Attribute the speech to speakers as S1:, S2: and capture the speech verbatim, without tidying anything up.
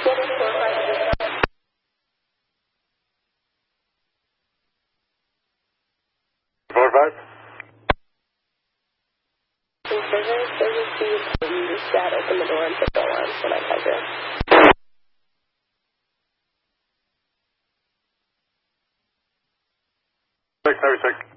S1: Four five.
S2: Dad, open the door and put the alarm when I tell you.
S1: Six, Harry six.